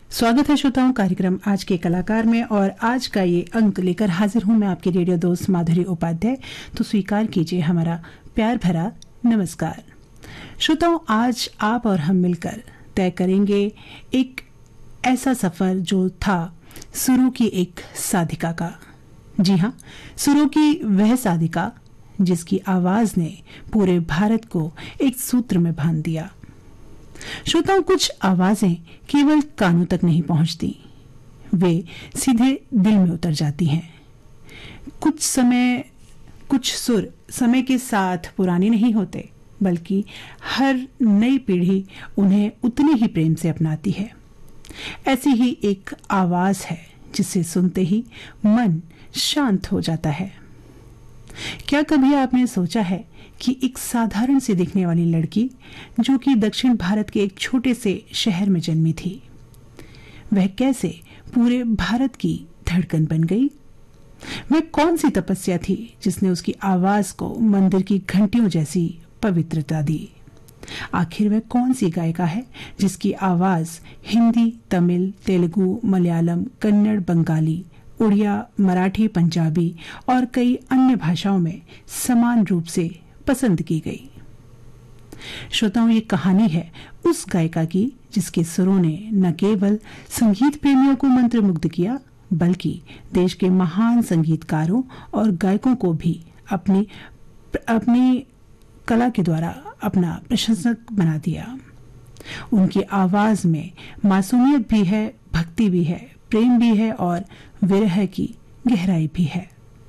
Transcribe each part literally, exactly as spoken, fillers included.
स्वागत है श्रोताओं कार्यक्रम आज के कलाकार में। और आज का ये अंक लेकर हाजिर हूं मैं आपकी रेडियो दोस्त माधुरी उपाध्याय। तो स्वीकार कीजिए हमारा प्यार भरा नमस्कार। श्रोताओं, आज आप और हम मिलकर तय करेंगे एक ऐसा सफर जो था सुरों की एक साधिका का। जी हाँ, सुरों की वह साधिका जिसकी आवाज ने पूरे भारत को एक सूत्र में बांध दिया। श्रोताओं, कुछ आवाजें केवल कानों तक नहीं पहुंचती, वे सीधे दिल में उतर जाती हैं। कुछ समय कुछ सुर समय के साथ पुराने नहीं होते, बल्कि हर नई पीढ़ी उन्हें उतने ही प्रेम से अपनाती है। ऐसी ही एक आवाज है जिसे सुनते ही मन शांत हो जाता है। क्या कभी आपने सोचा है कि एक साधारण सी दिखने वाली लड़की जो कि दक्षिण भारत के एक छोटे से शहर में जन्मी थी, वह कैसे पूरे भारत की धड़कन बन गई? वह कौन सी तपस्या थी जिसने उसकी आवाज को मंदिर की घंटियों जैसी पवित्रता दी? आखिर वह कौन सी गायिका है जिसकी आवाज हिंदी, तमिल, तेलुगु, मलयालम, कन्नड़, बंगाली, उड़िया, मराठी, पंजाबी और कई अन्य भाषाओं में समान रूप से पसंद की गई? श्रोताओं, ये कहानी है उस गायिका की जिसके सुरों ने न केवल संगीत प्रेमियों को मंत्रमुग्ध किया, बल्कि देश के महान संगीतकारों और गायकों को भी अपनी अपनी कला के द्वारा अपना प्रशंसक बना दिया। उनकी आवाज में मासूमियत भी है, भक्ति भी है, प्रेम भी है और विरह की गहराई भी है।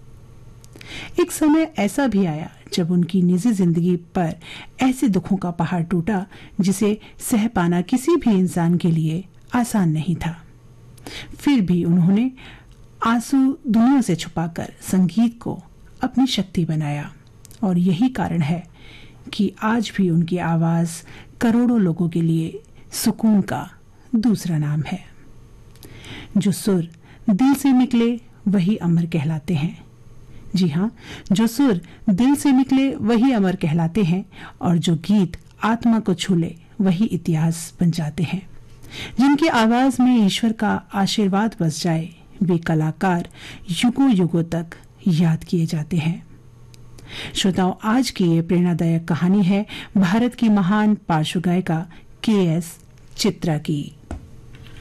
एक समय ऐसा भी आया जब उनकी निजी जिंदगी पर ऐसे दुखों का पहाड़ टूटा जिसे सह पाना किसी भी इंसान के लिए आसान नहीं था। फिर भी उन्होंने आंसू दुनिया से छुपाकर संगीत को अपनी शक्ति बनाया, और यही कारण है कि आज भी उनकी आवाज करोड़ों लोगों के लिए सुकून का दूसरा नाम है। जो सुर दिल से निकले वही अमर कहलाते हैं। जी हाँ, जो सुर दिल से निकले वही अमर कहलाते हैं, और जो गीत आत्मा को छू ले वही इतिहास बन जाते हैं। जिनकी आवाज में ईश्वर का आशीर्वाद बस जाए, वे कलाकार युगों युगों तक याद किए जाते हैं। श्रोताओं, आज की ये प्रेरणादायक कहानी है भारत की महान पार्श्व गायिका के एस चित्रा की।